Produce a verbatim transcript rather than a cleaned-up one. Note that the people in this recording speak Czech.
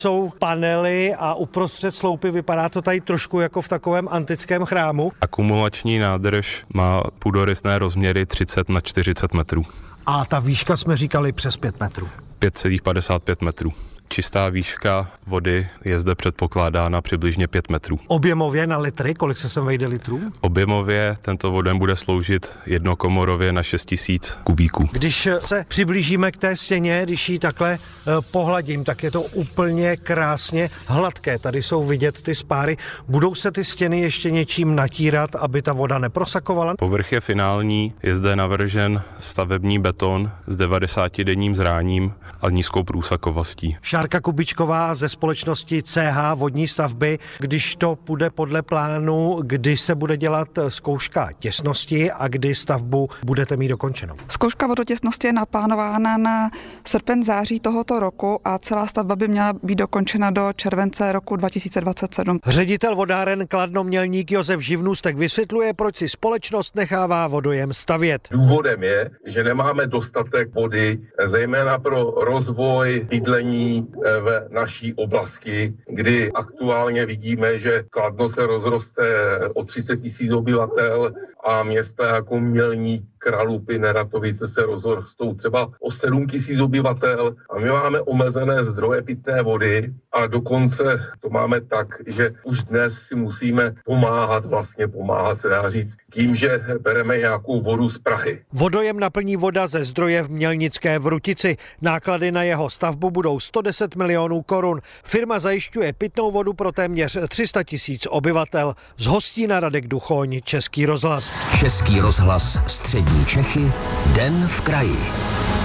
Jsou panely a uprostřed sloupy vypadá to tady trošku jako v takovém antickém chrámu. Akumulační nádrž má půdorysné rozměry třicet na čtyřicet metrů. A ta výška jsme říkali přes pět metrů. pět celá padesát pět metrů. Čistá výška vody je zde předpokládána přibližně pět metrů. Objemově na litry, kolik se sem vejde litrů? Objemově tento voden bude sloužit jednokomorově na šest tisíc kubíků. Když se přiblížíme k té stěně, když ji takhle pohladím, tak je to úplně krásně hladké. Tady jsou vidět ty spáry. Budou se ty stěny ještě něčím natírat, aby ta voda neprosakovala? Povrch je finální, je zde navržen stavební beton s devadesátidenním zráním a nízkou průsakovostí. Šárka Kubičková ze společnosti C H Vodní stavby. Když to půjde podle plánu, kdy se bude dělat zkouška těsnosti a kdy stavbu budete mít dokončenou? Zkouška vodotěsnosti je naplánována na srpen září tohoto roku a celá stavba by měla být dokončena do července roku dva tisíce dvacet sedm. Ředitel vodáren Kladno Mělník Josef Živnůstek vysvětluje, proč si společnost nechává vodojem stavět. Důvodem je, že nemáme dostatek vody, zejména pro rozvoj bydlení v naší oblasti, kdy aktuálně vidíme, že Kladno se rozroste o třicet tisíc obyvatel a města jako Mělník, Kralupy, Neratovice se rozrostou třeba o sedm tisíc obyvatel a my máme omezené zdroje pitné vody a dokonce to máme tak, že už dnes si musíme pomáhat, vlastně pomáhat se dá říct, tím, že bereme nějakou vodu z Prahy. Vodojem naplní voda ze zdroje v Mělnické Vrutici. Náklady na jeho stavbu budou sto deset milionů korun. Firma zajišťuje pitnou vodu pro téměř tři sta tisíc obyvatel. Z Hostína Radek Duchoň, Český rozhlas. Český rozhlas Střední Čechy, Den v kraji.